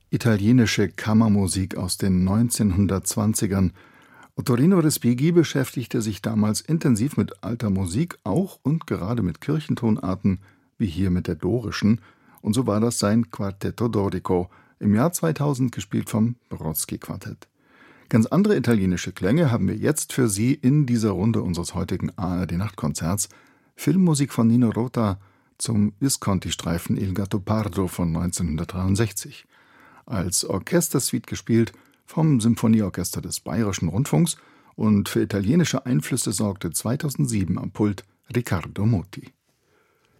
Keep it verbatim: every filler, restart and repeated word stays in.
Italienische Kammermusik aus den neunzehnhundertzwanzigern. Ottorino Respighi beschäftigte sich damals intensiv mit alter Musik, auch und gerade mit Kirchentonarten, wie hier mit der dorischen, und so war das sein Quartetto Dorico, im Jahr zweitausend gespielt vom Brodsky-Quartett. Ganz andere italienische Klänge haben wir jetzt für Sie in dieser Runde unseres heutigen A R D-Nachtkonzerts. Filmmusik von Nino Rota zum Visconti-Streifen Il Gattopardo von neunzehnhundertdreiundsechzig. Als Orchestersuite gespielt vom Symphonieorchester des Bayerischen Rundfunks, und für italienische Einflüsse sorgte zweitausendsieben am Pult Riccardo Muti.